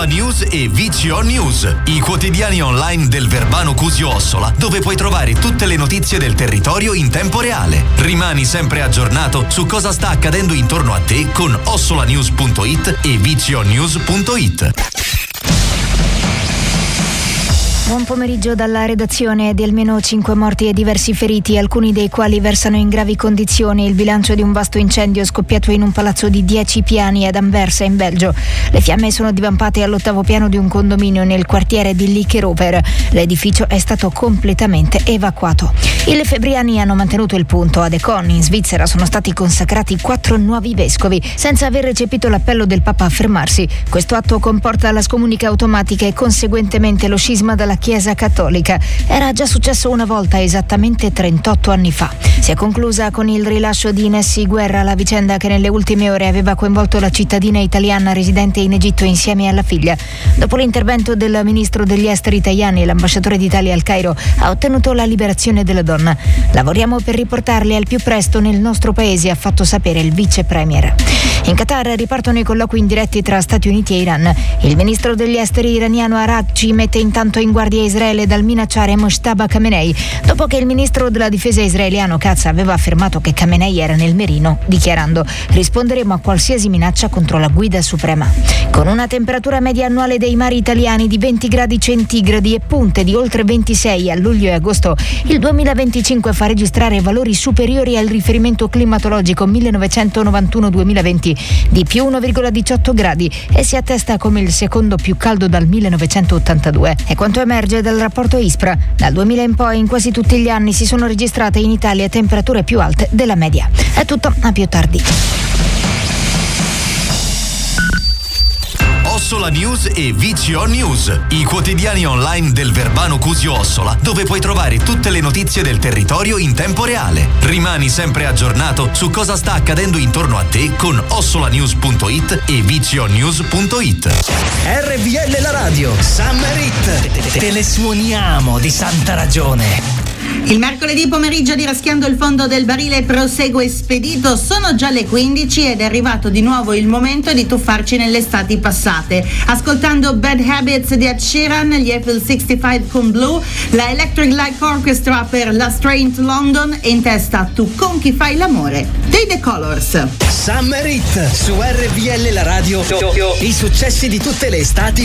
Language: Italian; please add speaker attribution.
Speaker 1: Ossola News e VCO News, i quotidiani online del Verbano Cusio Ossola, dove puoi trovare tutte le notizie del territorio in tempo reale. Rimani sempre aggiornato su cosa sta accadendo intorno a te con ossolanews.it e vconews.it.
Speaker 2: Buon pomeriggio dalla redazione. Di almeno 5 morti e diversi feriti, alcuni dei quali versano in gravi condizioni. Il bilancio di un vasto incendio scoppiato in un palazzo di 10 piani ad Anversa, in Belgio. Le fiamme sono divampate all'8° piano di un condominio nel quartiere di Likeroper. L'edificio è stato completamente evacuato. I lefebbriani hanno mantenuto il punto. Ad Econ, in Svizzera, sono stati consacrati 4 nuovi vescovi, senza aver recepito l'appello del Papa a fermarsi. Questo atto comporta la scomunica automatica e conseguentemente lo scisma dalla Chiesa Cattolica. Era già successo una volta, esattamente 38 anni fa. Si è conclusa con il rilascio di Nessi Guerra, la vicenda che nelle ultime ore aveva coinvolto la cittadina italiana residente in Egitto insieme alla figlia. Dopo l'intervento del ministro degli esteri Tajani, l'ambasciatore d'Italia al Cairo ha ottenuto la liberazione della donna. Lavoriamo per riportarli al più presto nel nostro paese, ha fatto sapere il vice premier. In Qatar ripartono i colloqui indiretti tra Stati Uniti e Iran. Il ministro degli esteri iraniano Araghchi mette intanto in guardia Israele dal minacciare Mojtaba Khamenei, dopo che il ministro della difesa israeliano Katz aveva affermato che Khamenei era nel mirino, dichiarando: risponderemo a qualsiasi minaccia contro la guida suprema. Con una temperatura media annuale dei mari italiani di 20 gradi centigradi e punte di oltre 26 a luglio e agosto, il 2025 fa registrare valori superiori al riferimento climatologico 1991-2020 di più 1,18 gradi e si attesta come il secondo più caldo dal 1982. È quanto emerge dal rapporto ISPRA. Dal 2000 in poi in quasi tutti gli anni si sono registrate in Italia temperature più alte della media. È tutto, a più tardi.
Speaker 1: Ossola News e VCO News, i quotidiani online del Verbano Cusio Ossola, dove puoi trovare tutte le notizie del territorio in tempo reale. Rimani sempre aggiornato su cosa sta accadendo intorno a te con ossolanews.it e vconews.it.
Speaker 3: RVL la radio, Summer Hit, te le suoniamo di santa ragione.
Speaker 4: Il mercoledì pomeriggio di Raschiando il fondo del barile prosegue spedito. Sono già le 15 ed è arrivato di nuovo il momento di tuffarci nelle estati passate. Ascoltando Bad Habits di Ed Sheeran, gli Eiffel 65 con Blue, la Electric Light Orchestra per Last Train to London e in testa Tu con chi fai l'amore dei The Colors.
Speaker 3: Summer Hit su RVL la radio, i successi di tutte le estati